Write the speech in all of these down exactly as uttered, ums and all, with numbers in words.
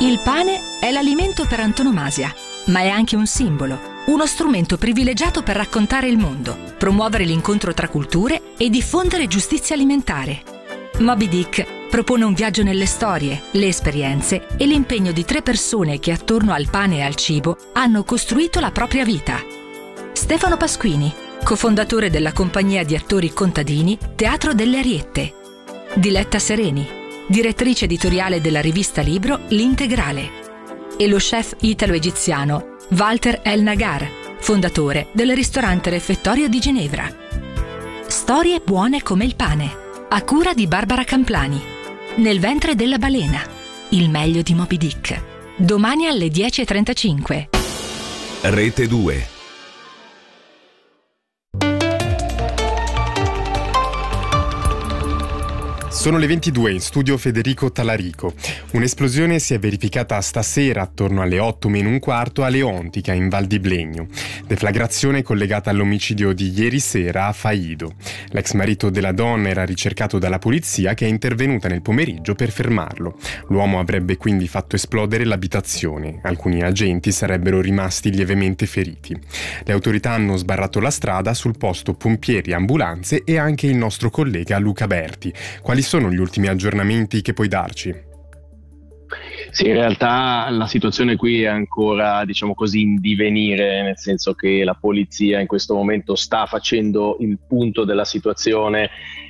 Il pane è l'alimento per antonomasia, ma è anche un simbolo, uno strumento privilegiato per raccontare il mondo, promuovere l'incontro tra culture e diffondere giustizia alimentare. Moby Dick propone un viaggio nelle storie, le esperienze e l'impegno di tre persone che attorno al pane e al cibo hanno costruito la propria vita. Stefano Pasquini, cofondatore della compagnia di attori contadini Teatro delle Ariette. Diletta Sereni, direttrice editoriale della rivista Libro L'Integrale. E lo chef italo-egiziano Walter El Nagar, fondatore del ristorante Refettorio di Ginevra. Storie buone come il pane, a cura di Barbara Camplani. Nel ventre della balena, il meglio di Moby Dick. Domani alle dieci e trentacinque. Rete due. Sono le ventidue, in studio Federico Talarico. Un'esplosione si è verificata stasera attorno alle otto meno un quarto a Leontica, in Val di Blegno. Deflagrazione collegata all'omicidio di ieri sera a Faido. L'ex marito della donna era ricercato dalla polizia, che è intervenuta nel pomeriggio per fermarlo. L'uomo avrebbe quindi fatto esplodere l'abitazione. Alcuni agenti sarebbero rimasti lievemente feriti. Le autorità hanno sbarrato la strada, sul posto pompieri, ambulanze e anche il nostro collega Luca Berti. Quali sono gli ultimi aggiornamenti che puoi darci? Sì, in realtà la situazione qui è ancora, diciamo così, in divenire, nel senso che la polizia in questo momento sta facendo il punto della situazione,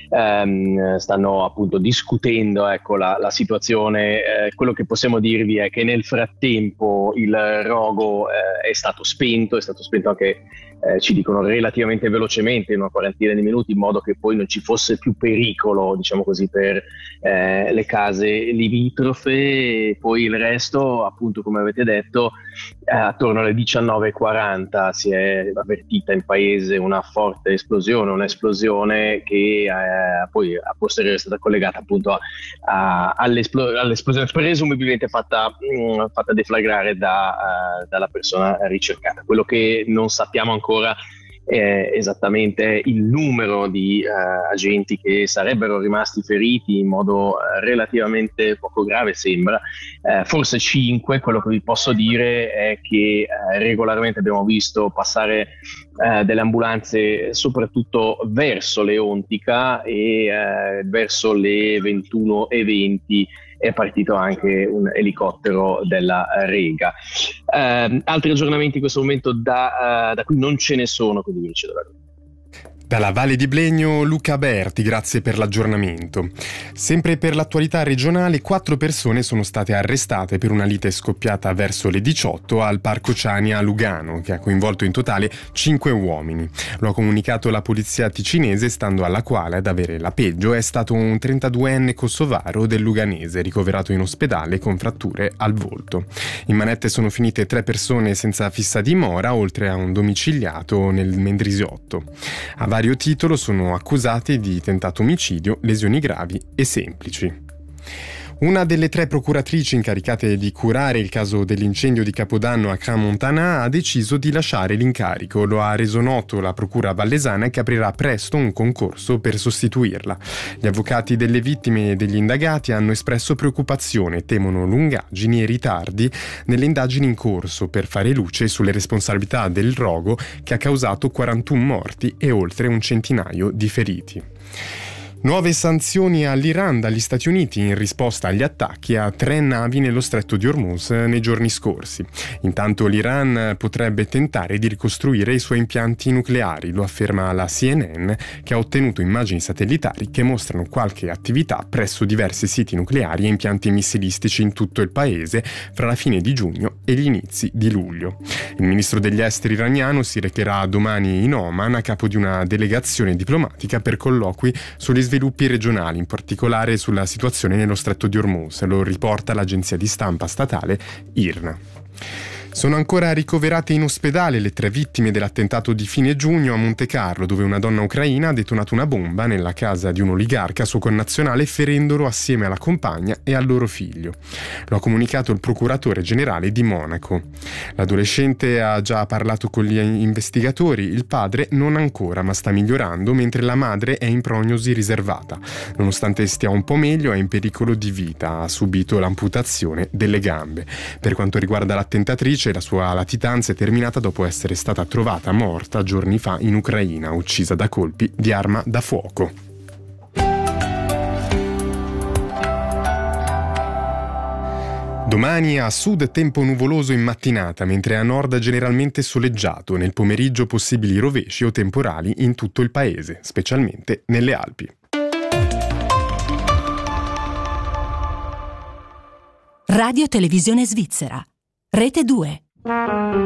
ehm, stanno appunto discutendo ecco, la, la situazione. Eh, quello che possiamo dirvi è che nel frattempo il rogo eh, è stato spento, è stato spento anche, eh, ci dicono, relativamente velocemente, in una quarantina di minuti, in modo che poi non ci fosse più pericolo, diciamo così, per eh, le case limitrofe. E poi il resto, appunto, come avete detto, eh, attorno alle diciannove e quaranta si è avvertita in paese una forte esplosione, un'esplosione che eh, poi a posteriori è stata collegata appunto a, a, all'espl- all'esplosione presumibilmente fatta, mh, fatta deflagrare da, uh, dalla persona ricercata. Quello che non sappiamo ancora è esattamente il numero di uh, agenti che sarebbero rimasti feriti in modo uh, relativamente poco grave, sembra, uh, forse cinque. Quello che vi posso dire è che uh, regolarmente abbiamo visto passare uh, delle ambulanze soprattutto verso Leontica e uh, verso le ventuno e venti è partito anche un elicottero della Rega. Uh, altri aggiornamenti in questo momento da, uh, da cui non ce ne sono, quindi vi cedo la Dalla Valle di Blegno, Luca Berti, grazie per l'aggiornamento. Sempre per l'attualità regionale, quattro persone sono state arrestate per una lite scoppiata verso le diciotto al Parco Ciani a Lugano, che ha coinvolto in totale cinque uomini. Lo ha comunicato la polizia ticinese, stando alla quale ad avere la peggio è stato un trentaduenne kosovaro del Luganese, ricoverato in ospedale con fratture al volto. In manette sono finite tre persone senza fissa dimora, oltre a un domiciliato nel Mendrisiotto. A vario titolo sono accusati di tentato omicidio, lesioni gravi e semplici. Una delle tre procuratrici incaricate di curare il caso dell'incendio di Capodanno a Crans-Montana ha deciso di lasciare l'incarico. Lo ha reso noto la procura vallesana, che aprirà presto un concorso per sostituirla. Gli avvocati delle vittime e degli indagati hanno espresso preoccupazione, temono lungaggini e ritardi nelle indagini in corso per fare luce sulle responsabilità del rogo che ha causato quarantuno morti e oltre un centinaio di feriti. Nuove sanzioni all'Iran dagli Stati Uniti in risposta agli attacchi a tre navi nello stretto di Hormuz nei giorni scorsi. Intanto l'Iran potrebbe tentare di ricostruire i suoi impianti nucleari, lo afferma la C N N, che ha ottenuto immagini satellitari che mostrano qualche attività presso diversi siti nucleari e impianti missilistici in tutto il paese fra la fine di giugno e gli inizi di luglio. Il ministro degli esteri iraniano si recherà domani in Oman a capo di una delegazione diplomatica per colloqui sugli sviluppi regionali, in particolare sulla situazione nello stretto di Hormuz, lo riporta l'agenzia di stampa statale I R N A. Sono ancora ricoverate in ospedale le tre vittime dell'attentato di fine giugno a Monte Carlo, dove una donna ucraina ha detonato una bomba nella casa di un oligarca suo connazionale, ferendolo assieme alla compagna e al loro figlio. Lo ha comunicato il procuratore generale di Monaco. L'adolescente ha già parlato con gli investigatori, il padre non ancora, ma sta migliorando, mentre la madre è in prognosi riservata. Nonostante stia un po' meglio, è in pericolo di vita, ha subito l'amputazione delle gambe. Per quanto riguarda l'attentatrice, la sua latitanza è terminata dopo essere stata trovata morta giorni fa in Ucraina, uccisa da colpi di arma da fuoco. Domani a sud tempo nuvoloso in mattinata, mentre a nord generalmente soleggiato. Nel pomeriggio possibili rovesci o temporali in tutto il paese, specialmente nelle Alpi. Radio Televisione Svizzera. Rete due.